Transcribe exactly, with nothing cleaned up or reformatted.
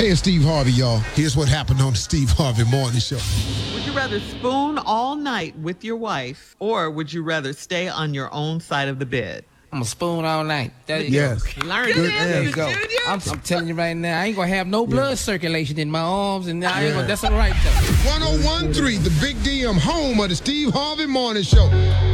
Hey, it's Steve Harvey, y'all. Here's what happened on the Steve Harvey Morning Show. Would you rather spoon all night with your wife, or would you rather stay on your own side of the bed? I'm going to spoon all night. There you Yes. go. Learn Good it. answer, There you go. Junior. I'm, I'm telling you right now, I ain't going to have no blood circulation in my arms, and I ain't gonna, that's all right, though. one oh one point three, the Big D M, home of the Steve Harvey Morning Show.